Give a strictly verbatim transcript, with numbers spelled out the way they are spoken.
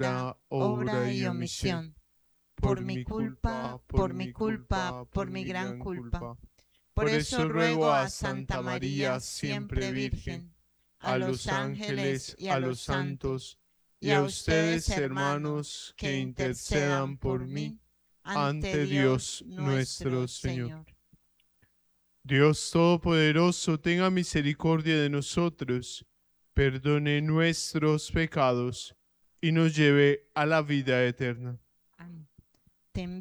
palabra, obra y omisión. Por mi culpa, por mi culpa, por mi gran culpa. Por eso ruego a Santa María, siempre Virgen, a los ángeles y a los santos, y a ustedes, hermanos, que intercedan por mí ante Dios nuestro Señor. Dios Todopoderoso, tenga misericordia de nosotros, perdone nuestros pecados y nos lleve a la vida eterna. Amén. Ten